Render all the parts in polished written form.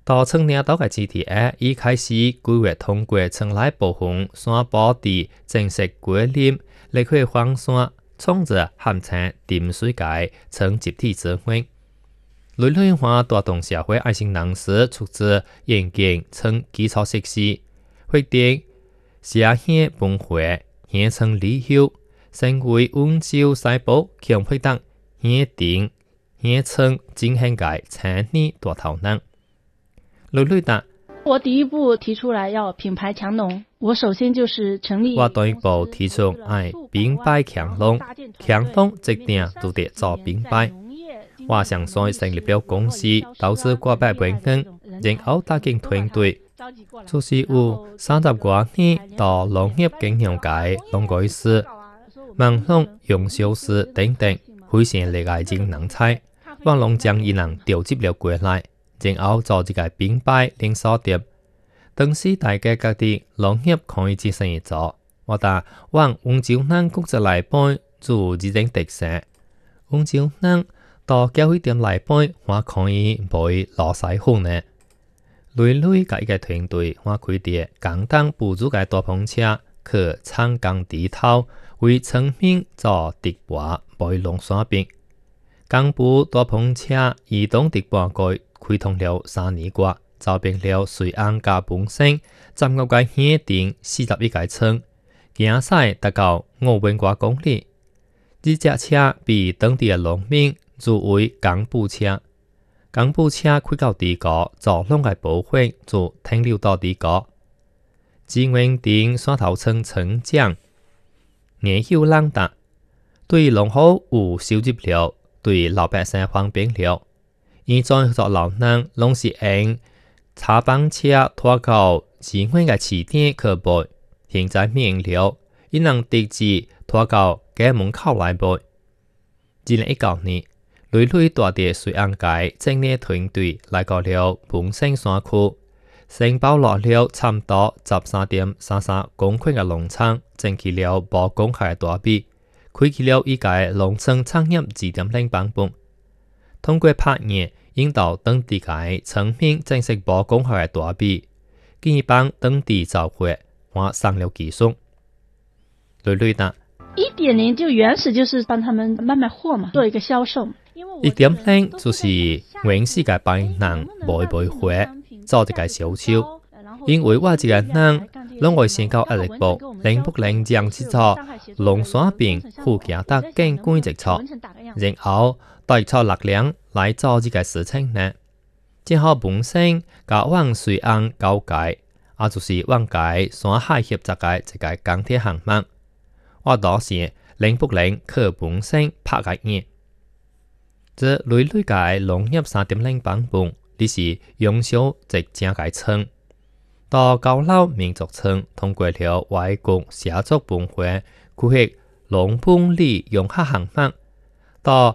到村领导嘅 GTA 已開始規劃通過村內部分山坡地正式歸類，嚟去荒山創造鹹青淡水界村集體智慧。類類化帶動社會愛心人士出資研究村基礎設施，決定社鄉分會縣村里後，成為溫州西部強配得縣頂縣村進行嘅產業大頭人。類類的， 我第一步提出來要品牌強農，我首先就是成立。 我第一步提出愛品牌強農，強農一定就得做品牌。我相信成立了公司，投資過百萬元，然後搭建團隊，就是有30多年到農業經營界農改師、網農營銷師等等，非常厲害嘅人才，網農將伊人調集了過來。然後做一個品牌連鎖店，當時大家各地農業可以自生一做，我打往溫州人國際來搬做這種特色。溫州人到教育店來搬，我可以賣老西貨呢。類類嘅一個團隊，我開啲簡單補助嘅大篷車，去長江地頭為村民做直播賣農產品。江部大篷車移動直播過。開通了3年過，就變了水岸加本身，35個縣頂41個村，行駛達到50多公里。這隻車被當地嘅農民作為江部車，江部車開到地高，做農嘅部分就停留到地高。志願頂山頭村村長年休朗達，對農戶有收集了，對老百姓方便了。現在做老人，攏是用茶板車拖到志願嘅起點去賣，現在免了，伊能直接拖到家門口來賣。2019年，類類大地水岸界整理團隊來到了本身山區，承包落了差唔多13.33公頃嘅農場，整起了保公開大埤，開啟了一個農村產業2.0版本。通過8年，引導當地嘅村民正式保公開嘅大埤，建議幫當地造會，我上了技術。類類的 1.0就原始就是幫他們賣貨嘛，做一個銷售。 1.0就是原始嘅幫人賣貨，做一個銷售。因為我一個人，攏會先到壓力部，能不能將這座農產品附加得更貴一撮，然後對錯力量來做這個事情呢？正好本身甲往水岸交界，也就是往界山海合作嘅一個鋼鐵項目。我當時能不能去本身拍個嘢？這類類嘅農業3.0版本，你是用小直正嘅村。到高老民族村通過了外國社族本會規劃農本里融合項目，到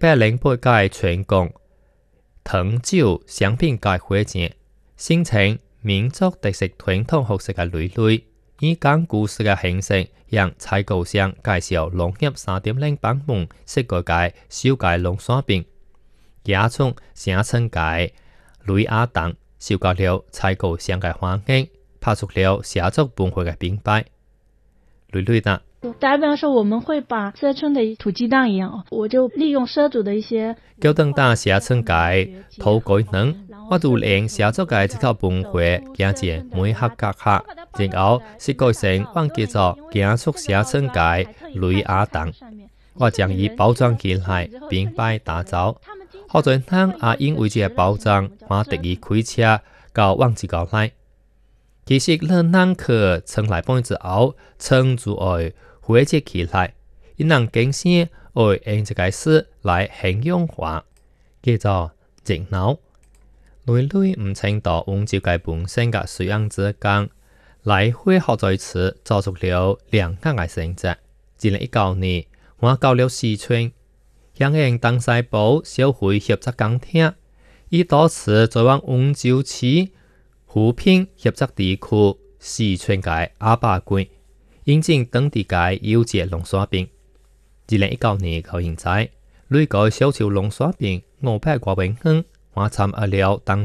108屆全國糖酒商品界會展，形成民族特色傳統學習嘅類類，以講故事嘅形式，讓採購商介紹農業3.0版本設計嘅小界農產品，加速生產界類亞等。受到了採購商嘅歡迎，拍出了社族本會嘅品牌。類類的， 打比方說，我們會把社村的土雞蛋一樣，我就利用社族的一些叫等大社村界土改能，我就令社族界這套本會加入每客格客，然後設計成往叫做加速社村界類亞等，我將以包裝起來，品牌打造。好在人也因為這個包裝，我特意開車到往這個來。其實咱人去村來搬之後，村就會匯集起來，因人更先會用這個事來形容化，叫做熱鬧。類類唔清到溫州界本身嘅水岸之間，來回合在此做出了兩個嘅成績。2019年，我到了四川。響應東西部社會合作鋼鐵，以多次在往溫州市扶貧合作地區四川界阿壩區，引進當地界優質農產品。2019年到現在，累計銷售農產品500多萬元，我參與了當